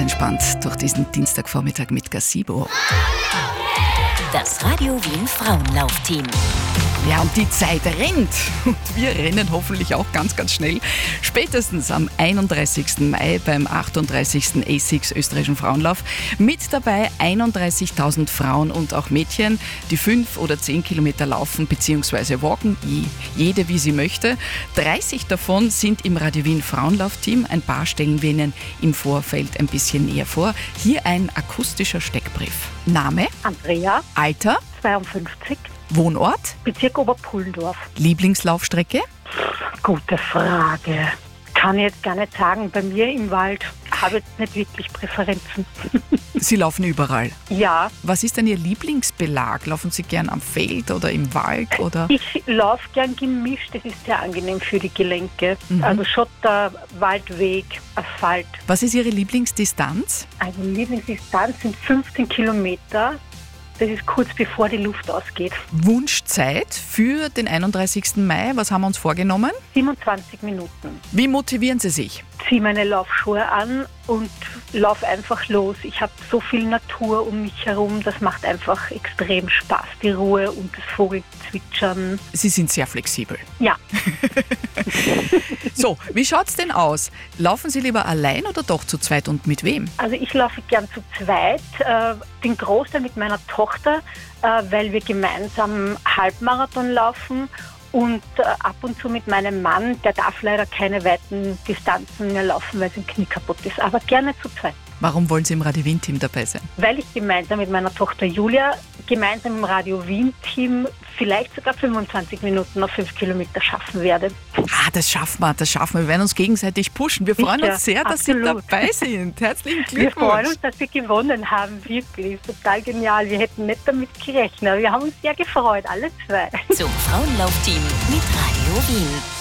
entspannt durch diesen Dienstagvormittag mit Gazebo. Das Radio Wien Frauenlaufteam. Ja, und die Zeit rennt. Und wir rennen hoffentlich auch ganz, ganz schnell. Spätestens am 31. Mai beim 38. ASICS österreichischen Frauenlauf. Mit dabei 31.000 Frauen und auch Mädchen, die 5 oder 10 Kilometer laufen bzw. walken, jede wie sie möchte. 30 davon sind im Radio Wien Frauenlaufteam. Ein paar stellen wir Ihnen im Vorfeld ein bisschen näher vor. Hier ein akustischer Steckbrief. Name? Andrea, Alter? 52, Wohnort? Bezirk Oberpullendorf. Lieblingslaufstrecke? Gute Frage. Kann ich jetzt gar nicht sagen. Bei mir im Wald habe ich jetzt nicht wirklich Präferenzen. Sie laufen überall. Ja, Was ist denn Ihr Lieblingsbelag? Laufen Sie gern am Feld oder im Wald? Oder? ich laufe gern gemischt. Das ist sehr angenehm für die Gelenke. Also Schotter, Waldweg, Asphalt. Was ist Ihre Lieblingsdistanz? Also Lieblingsdistanz sind 15 Kilometer. Das ist kurz bevor die Luft ausgeht. Wunschzeit für den 31. Mai? Was haben wir uns vorgenommen? 27 Minuten. Wie motivieren Sie sich? Ziehe meine Laufschuhe an und laufe einfach los. Ich habe so viel Natur um mich herum, das macht einfach extrem Spaß. Die Ruhe und das Vogelzwitschern. Sie sind sehr flexibel. Ja, So, wie schaut's denn aus? Laufen Sie lieber allein oder doch zu zweit und mit wem? also ich laufe gern zu zweit, den Großteil mit meiner Tochter, weil wir gemeinsam Halbmarathon laufen. Und ab und zu mit meinem Mann, der darf leider keine weiten Distanzen mehr laufen, weil sein Knie kaputt ist. Aber gerne zu zweit. Warum wollen Sie im Radio Wien-Team dabei sein? Weil ich gemeinsam mit meiner Tochter Julia, gemeinsam im Radio Wien-Team vielleicht sogar 25 Minuten auf 5 Kilometer schaffen werde. Das schaffen wir, Wir werden uns gegenseitig pushen. Wir freuen Sicher, uns sehr, dass Sie absolut. dabei sind. Herzlichen Wir freuen Glückwunsch. uns, dass wir gewonnen haben, wirklich. Total genial. Wir hätten nicht damit gerechnet. Wir haben uns sehr gefreut, alle zwei. Zum Frauenlaufteam mit Radio Wien.